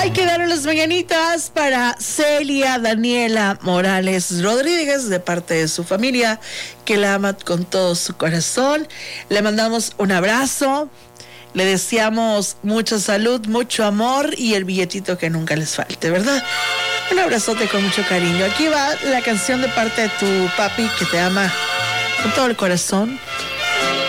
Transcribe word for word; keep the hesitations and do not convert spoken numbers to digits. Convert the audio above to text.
Hay que darle las mañanitas para Celia Daniela Morales Rodríguez de parte de su familia, que la ama con todo su corazón. Le mandamos un abrazo, le deseamos mucha salud, mucho amor y el billetito que nunca les falte, ¿verdad? Un abrazote con mucho cariño. Aquí va la canción de parte de tu papi, que te ama con todo el corazón.